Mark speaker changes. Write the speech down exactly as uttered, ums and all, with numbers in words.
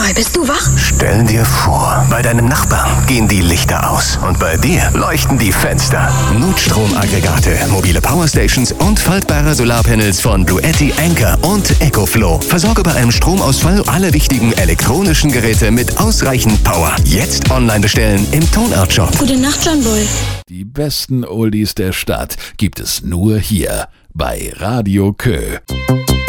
Speaker 1: mal, bist du wach?
Speaker 2: Stell dir vor, bei deinem Nachbarn gehen die Lichter aus und bei dir leuchten die Fenster. Notstromaggregate, mobile Powerstations und faltbare Solarpanels von Bluetti, Anker und EcoFlow. Versorge bei einem Stromausfall alle wichtigen elektronischen Geräte mit ausreichend Power. Jetzt online bestellen im Tonart Shop.
Speaker 1: Gute Nacht, John Boy.
Speaker 3: Die besten Oldies der Stadt gibt es nur hier bei Radio Kö.